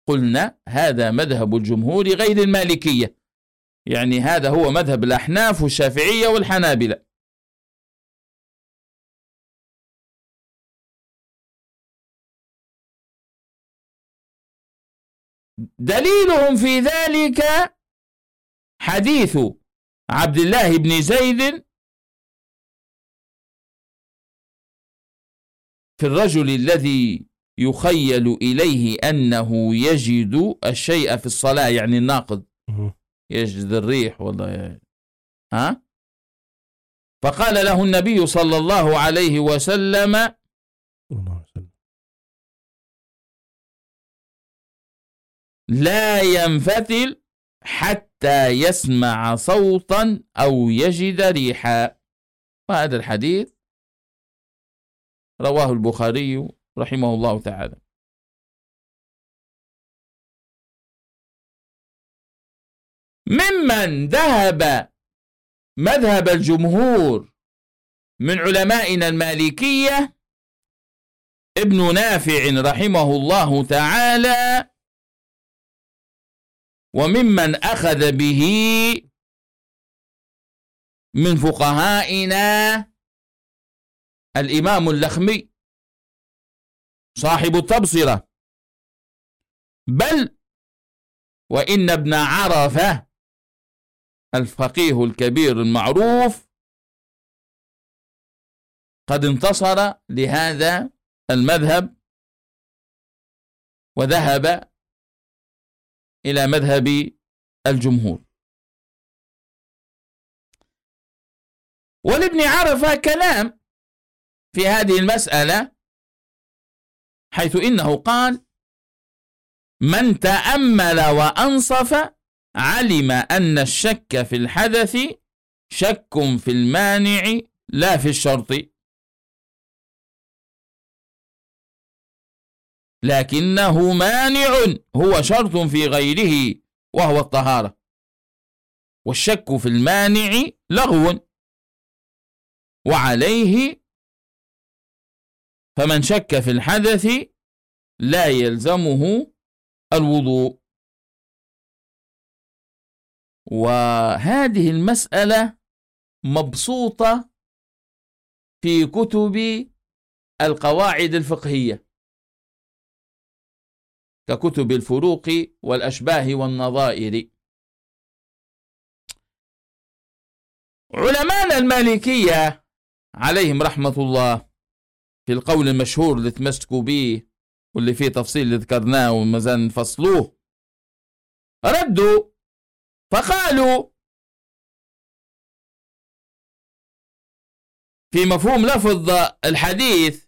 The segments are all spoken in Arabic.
قلنا هذا مذهب الجمهور غير المالكية، يعني هذا هو مذهب الأحناف والشافعية والحنابلة. دليلهم في ذلك حديث عبد الله بن زيد في الرجل الذي يخيل إليه أنه يجد الشيء في الصلاة، يعني الناقض يجد الريح والله فقال له النبي صلى الله عليه وسلم لا ينفتل حتى يسمع صوتا أو يجد ريحا. وهذا الحديث رواه البخاري رحمه الله تعالى. ممن ذهب مذهب الجمهور من علمائنا المالكية ابن نافع رحمه الله تعالى، وممن أخذ به من فقهائنا الإمام اللخمي صاحب التبصرة، بل وإن ابن عرفة الفقيه الكبير المعروف قد انتصر لهذا المذهب وذهب إلى مذهب الجمهور. ولابن عرفة كلام في هذه المسألة، حيث إنه قال: من تأمل وأنصف علم أن الشك في الحدث شك في المانع لا في الشرط، لكنه مانع هو شرط في غيره وهو الطهارة، والشك في المانع لغو، وعليه فمن شك في الحدث لا يلزمه الوضوء. وهذه المسألة مبسوطة في كتب القواعد الفقهية ككتب الفروق والأشباه والنظائر. علماء المالكية عليهم رحمة الله في القول المشهور اللي تمسكوا به واللي فيه تفصيل اللي ذكرناه ومازال نفصلوه، ردوا فقالوا في مفهوم لفظ الحديث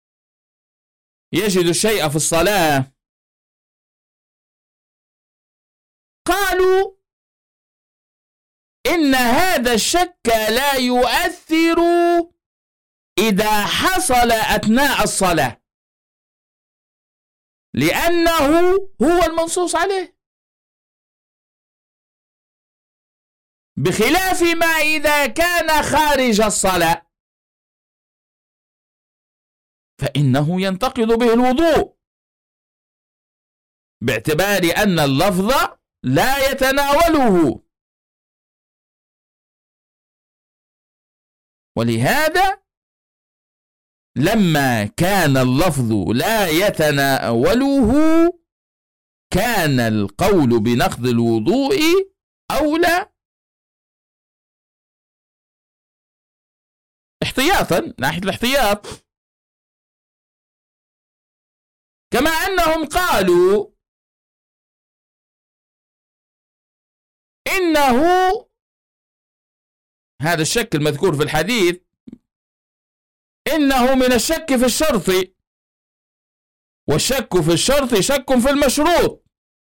يجد الشيء في الصلاة، قالوا إن هذا الشك لا يؤثر إذا حصل أثناء الصلاة، لأنه هو المنصوص عليه، بخلاف ما إذا كان خارج الصلاة فإنه ينتقض به الوضوء، باعتبار أن اللفظ لا يتناوله. ولهذا لما كان اللفظ لا يتناوله كان القول بنقض الوضوء أولى احتياطا، ناحية الاحتياط، كما أنهم قالوا إنه هذا الشك المذكور في الحديث إنه من الشك في الشرط، والشك في الشرط شك في المشروط.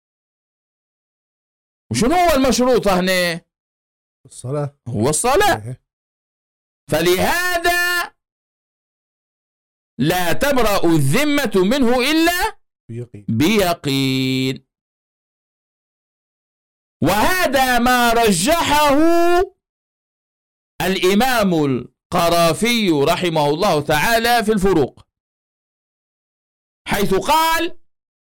وشنو هو المشروط هنا؟ الصلاة، هو الصلاة. فلهذا لا تبرأ الذمة منه إلا بيقين. وهذا ما رجحه الإمام القرافي رحمه الله تعالى في الفروق، حيث قال: